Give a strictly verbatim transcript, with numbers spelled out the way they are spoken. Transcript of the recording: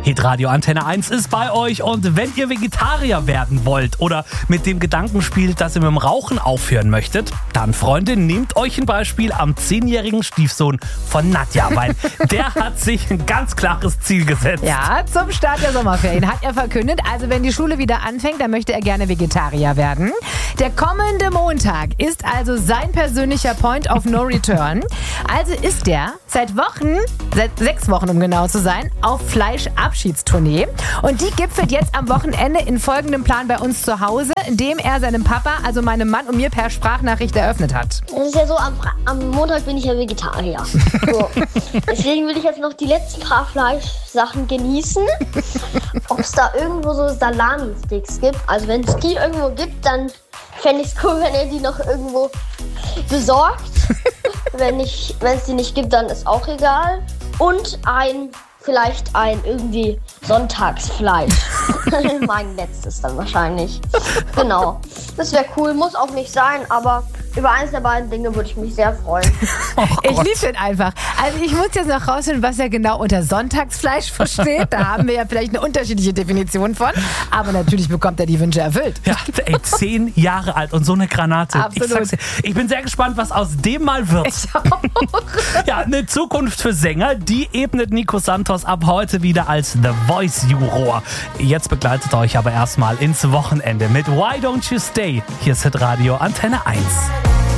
Hitradio Antenne eins ist bei euch und wenn ihr Vegetarier werden wollt oder mit dem Gedanken spielt, dass ihr mit dem Rauchen aufhören möchtet, dann, Freunde, nehmt euch ein Beispiel am zehnjährigen Stiefsohn von Nadja, weil der hat sich ein ganz klares Ziel gesetzt. Ja, zum Start der Sommerferien hat er verkündet, also wenn die Schule wieder anfängt, dann möchte er gerne Vegetarier werden. Der kommende Montag ist also sein persönlicher Point of No Return. Also ist er seit Wochen, seit sechs Wochen um genau zu sein, auf Fleischabschiedstournee. Und die gipfelt jetzt am Wochenende in folgendem Plan bei uns zu Hause, indem er seinem Papa, also meinem Mann und mir per Sprachnachricht eröffnet hat. Das ist ja so, am, am Montag bin ich ja Vegetarier. So. Deswegen will ich jetzt noch die letzten paar Fleischsachen genießen. Ob es da irgendwo so Salami-Sticks gibt. Also wenn es die irgendwo gibt, dann fände ich es cool, wenn er die noch irgendwo besorgt. Wenn ich, wenn es die nicht gibt, dann ist auch egal. Und ein, vielleicht ein irgendwie Sonntagsfleisch. Mein letztes dann wahrscheinlich. Genau. Das wäre cool, muss auch nicht sein, aber über eins der beiden Dinge würde ich mich sehr freuen. Oh ich liebe den einfach. Also ich muss jetzt noch rausfinden, was er genau unter Sonntagsfleisch versteht. Da haben wir ja vielleicht eine unterschiedliche Definition von. Aber natürlich bekommt er die Wünsche erfüllt. Ja, ey, zehn Jahre alt und so eine Granate. Absolut. Ich sag's dir, ich bin sehr gespannt, was aus dem mal wird. Ich auch. Ja, eine Zukunft für Sänger, die ebnet Nico Santos ab heute wieder als The Voice-Juror. Jetzt begleitet euch aber erstmal ins Wochenende mit Why Don't You Stay? Hier ist Hitradio Antenne eins.